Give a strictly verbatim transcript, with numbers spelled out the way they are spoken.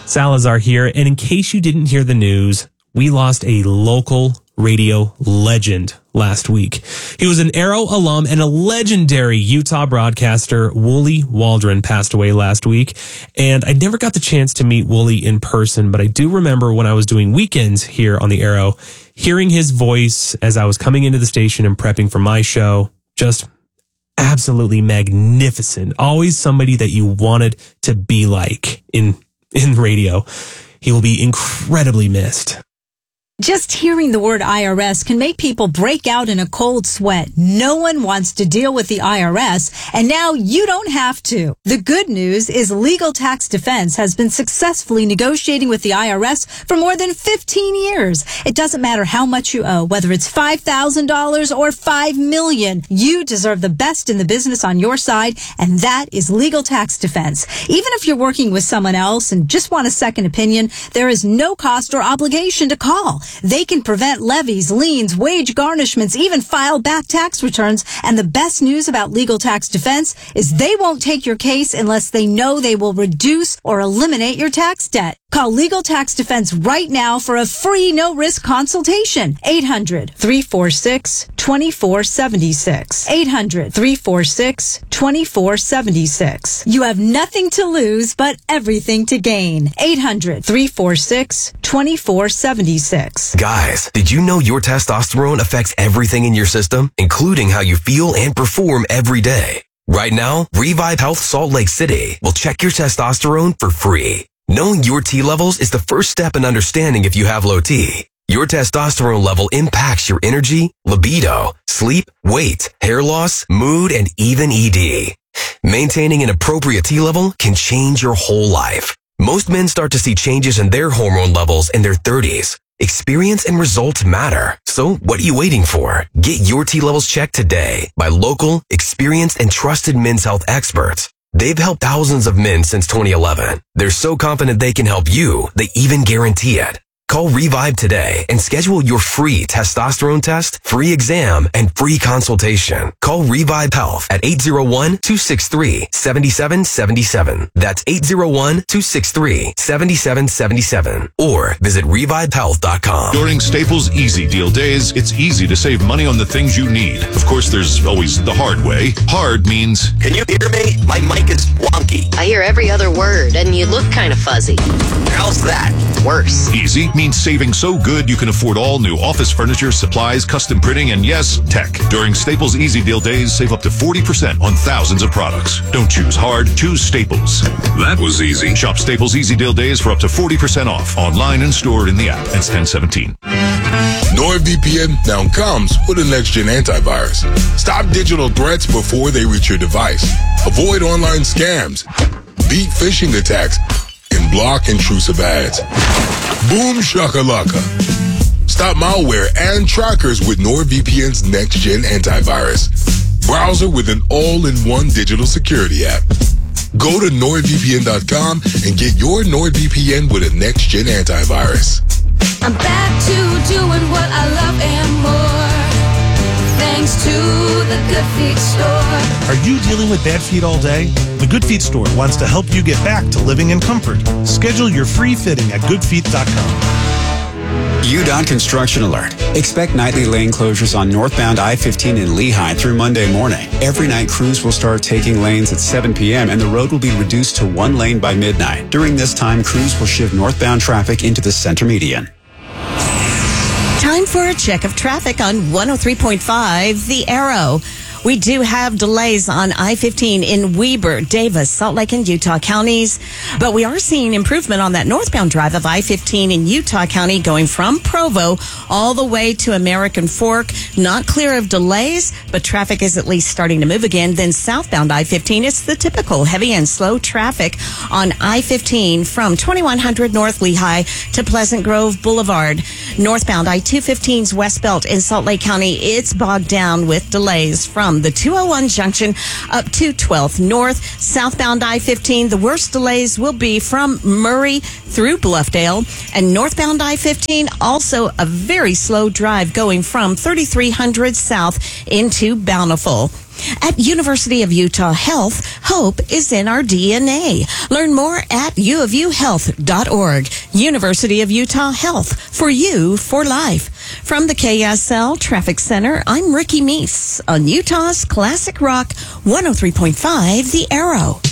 Salazar here, and in case you didn't hear the news, we lost a local radio legend last week. He was an Arrow alum and a legendary Utah broadcaster. Wooly Waldron passed away last week, and I never got the chance to meet Wooly in person, but I do remember when I was doing weekends here on the Arrow, hearing his voice as I was coming into the station and prepping for my show. Just absolutely magnificent. Always somebody that you wanted to be like in in radio. He will be incredibly missed. Just hearing the word I R S can make people break out in a cold sweat. No one wants to deal with the I R S, and now you don't have to. The good news is Legal Tax Defense has been successfully negotiating with the I R S for more than fifteen years. It doesn't matter how much you owe, whether it's five thousand dollars or five million dollars. You deserve the best in the business on your side, and that is Legal Tax Defense. Even if you're working with someone else and just want a second opinion, there is no cost or obligation to call. They can prevent levies, liens, wage garnishments, even file back tax returns. And the best news about Legal Tax Defense is they won't take your case unless they know they will reduce or eliminate your tax debt. Call Legal Tax Defense right now for a free no-risk consultation. eight hundred, three four six, two four seven six. eight hundred, three four six, two four seven six. You have nothing to lose, but everything to gain. eight hundred, three four six, two four seven six. Guys, did you know your testosterone affects everything in your system, including how you feel and perform every day? Right now, Revive Health Salt Lake City will check your testosterone for free. Knowing your T levels is the first step in understanding if you have low T. Your testosterone level impacts your energy, libido, sleep, weight, hair loss, mood, and even E D. Maintaining an appropriate T level can change your whole life. Most men start to see changes in their hormone levels in their thirties. Experience and results matter. So what are you waiting for? Get your T levels checked today by local, experienced, and trusted men's health experts. They've helped thousands of men since twenty eleven. They're so confident they can help you, they even guarantee it. Call Revive today and schedule your free testosterone test, free exam, and free consultation. Call Revive Health at eight zero one, two six three, seven seven seven seven. That's eight zero one, two six three, seven seven seven seven. Or visit revive health dot com. During Staples Easy Deal Days, it's easy to save money on the things you need. Of course, there's always the hard way. Hard means... Can you hear me? My mic is wonky. I hear every other word, and you look kind of fuzzy. How's that? Worse. Easy means saving so good you can afford all new office furniture, supplies, custom printing, and yes, tech. During Staples Easy Deal Days, save up to forty percent on thousands of products. Don't choose hard, choose Staples. That was easy. Shop Staples Easy Deal Days for up to forty percent off, online and stored in the app. It's ten seventeen. NordVPN now comes with a next-gen antivirus. Stop digital threats before they reach your device. Avoid online scams. Beat phishing attacks. And block intrusive ads. Boom shakalaka. Stop malware and trackers with NordVPN's next-gen antivirus. Browser with an all-in-one digital security app. Go to nord V P N dot com and get your NordVPN with a next-gen antivirus. I'm back to doing what I love and more, thanks to the Good Feet Store. Are you dealing with bad feet all day? The Good Feet Store wants to help you get back to living in comfort. Schedule your free fitting at good feet dot com. U D O T Construction Alert. Expect nightly lane closures on northbound I fifteen in Lehigh through Monday morning. Every night, crews will start taking lanes at seven p.m. and the road will be reduced to one lane by midnight. During this time, crews will shift northbound traffic into the center median. Time for a check of traffic on one oh three point five, The Arrow. We do have delays on I fifteen in Weber, Davis, Salt Lake, and Utah counties, but we are seeing improvement on that northbound drive of I fifteen in Utah County going from Provo all the way to American Fork. Not clear of delays, but traffic is at least starting to move again. Then southbound I fifteen, it's the typical heavy and slow traffic on I fifteen from twenty-one hundred North Lehigh to Pleasant Grove Boulevard. Northbound I two fifteen's West Belt in Salt Lake County, it's bogged down with delays from the two oh one junction up to twelfth North. Southbound I fifteen, the worst delays will be from Murray through Bluffdale. And northbound I fifteen, also a very slow drive going from thirty-three hundred south into Bountiful. At University of Utah Health, hope is in our D N A. Learn more at u of u health dot org. University of Utah Health, for you, for life. From the K S L Traffic Center, I'm Ricky Meese on Utah's Classic Rock one oh three point five, The Arrow.